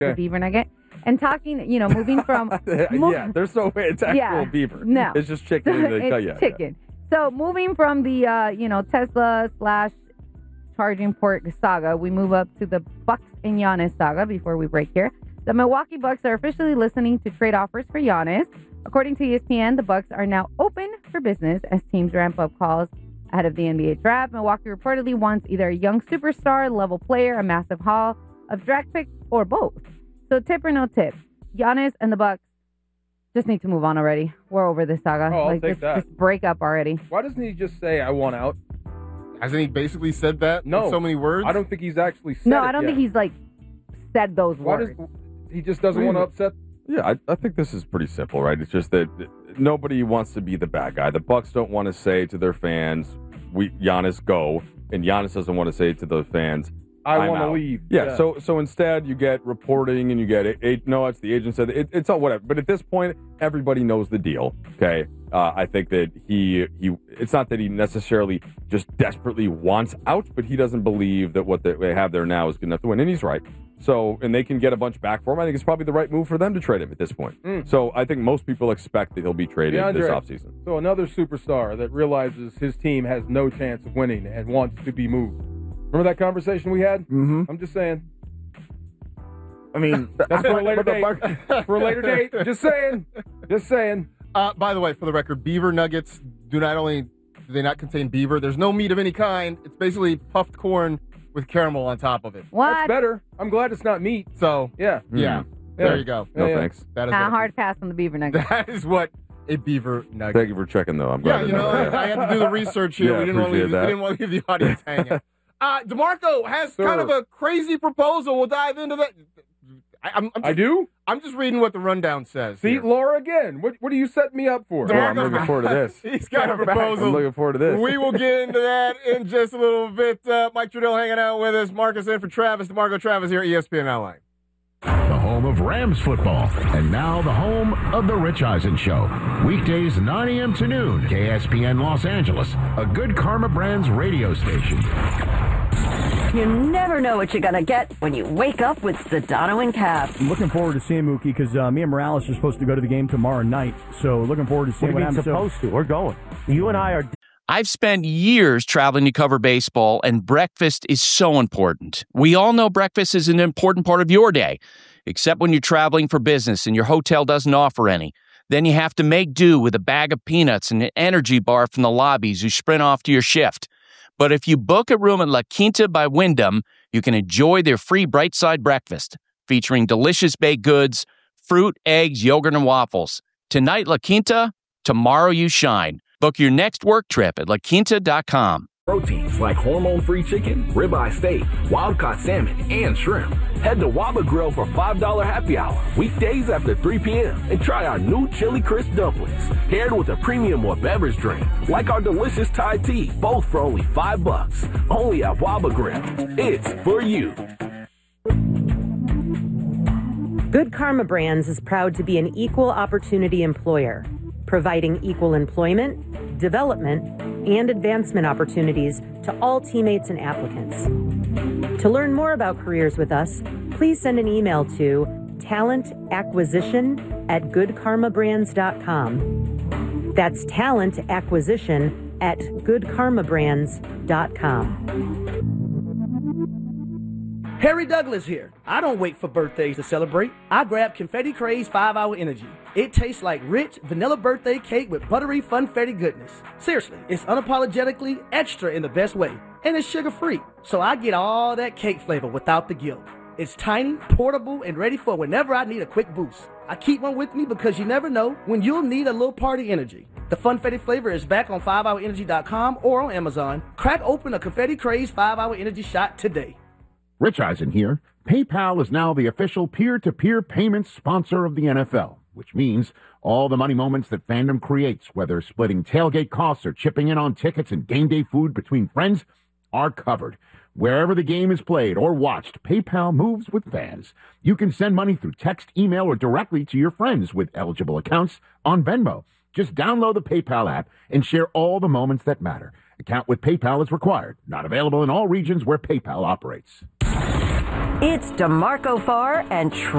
the beaver nugget. And talking, moving from... there's no way it's actual beaver. No. It's just chicken. It's chicken. So moving from the, Tesla/charging port saga, we move up to the Bucks and Giannis saga before we break here. The Milwaukee Bucks are officially listening to trade offers for Giannis. According to ESPN, the Bucks are now open for business as teams ramp up calls ahead of the NBA draft. Milwaukee reportedly wants either a young superstar level player, a massive haul of draft picks, or both. So tip or no tip, Giannis and the Bucks just need to move on already. We're over this saga. I'll take that. Just break up already. Why doesn't he just say, I want out? Hasn't he basically said that in so many words? I don't think he's actually said No, I don't think he's, said those words. He just doesn't want to upset... Yeah, I think this is pretty simple, right? It's just that nobody wants to be the bad guy. The Bucks don't want to say to their fans, Giannis, go. And Giannis doesn't want to say to the fans, I want to leave. Yeah, so instead you get reporting and you get it's the agent said it's all whatever. But at this point, everybody knows the deal. Okay, I think that he it's not that he necessarily just desperately wants out, but he doesn't believe that what they have there now is good enough to win, and he's right. So, and they can get a bunch back for him. I think it's probably the right move for them to trade him at this point. So I think most people expect that he'll be traded this offseason. So another superstar that realizes his team has no chance of winning and wants to be moved. Remember that conversation we had? Mm-hmm. I'm just saying. I mean, that's for a later date. For a later date. Just saying. Just saying. By the way, for the record, beaver nuggets do they not contain beaver. There's no meat of any kind. It's basically puffed corn with caramel on top of it. What? That's better. I'm glad it's not meat. So, yeah. There you go. No, thanks. That is hard pass on the beaver nugget. That is what a beaver nugget. Thank you for checking, though. I'm glad. I had to do the research here. We didn't want to leave the audience hanging. DeMarco has kind of a crazy proposal. We'll dive into that. I do? I'm just reading what the rundown says. See, here. Laura again. What are you setting me up for? Oh, I'm looking forward to this. He's got a proposal. I'm looking forward to this. We will get into that in just a little bit. Mike Trudell hanging out with us. Marcus in for Travis. DeMarco Travis here at ESPN LA. The home of Rams football. And now the home of The Rich Eisen Show. Weekdays 9 a.m. to noon. KSPN Los Angeles. A Good Karma Brands radio station. You never know what you're going to get when you wake up with Sedano and Cap. I'm looking forward to seeing Mookie because me and Morales are supposed to go to the game tomorrow night. So looking forward to seeing what happens. Supposed to. We're going. You and I are... I've spent years traveling to cover baseball, and breakfast is so important. We all know breakfast is an important part of your day, except when you're traveling for business and your hotel doesn't offer any. Then you have to make do with a bag of peanuts and an energy bar from the lobbies you sprint off to your shift. But if you book a room at La Quinta by Wyndham, you can enjoy their free Bright Side breakfast, featuring delicious baked goods, fruit, eggs, yogurt, and waffles. Tonight, La Quinta, tomorrow you shine. Book your next work trip at laquinta.com. Proteins like hormone-free chicken, ribeye steak, wild-caught salmon, and shrimp. Head to Waba Grill for $5 happy hour, weekdays after 3 p.m. and try our new Chili Crisp dumplings, paired with a premium or beverage drink, like our delicious Thai tea, both for only $5. Only at Waba Grill. It's for you. Good Karma Brands is proud to be an equal opportunity employer, providing equal employment, development, and advancement opportunities to all teammates and applicants. To learn more about careers with us, please send an email to talentacquisition@goodkarmabrands.com. That's talentacquisition@goodkarmabrands.com. Harry Douglas here. I don't wait for birthdays to celebrate. I grab Confetti Craze 5-Hour Energy. It tastes like rich vanilla birthday cake with buttery funfetti goodness. Seriously, it's unapologetically extra in the best way. And it's sugar-free, so I get all that cake flavor without the guilt. It's tiny, portable, and ready for whenever I need a quick boost. I keep one with me because you never know when you'll need a little party energy. The funfetti flavor is back on 5hourenergy.com or on Amazon. Crack open a Confetti Craze 5-Hour Energy shot today. Rich Eisen here. PayPal is now the official peer-to-peer payments sponsor of the NFL, which means all the money moments that fandom creates, whether splitting tailgate costs or chipping in on tickets and game day food between friends, are covered. Wherever the game is played or watched, PayPal moves with fans. You can send money through text, email, or directly to your friends with eligible accounts on Venmo. Just download the PayPal app and share all the moments that matter. Account with PayPal is required. Not available in all regions where PayPal operates. It's DeMarco Farr and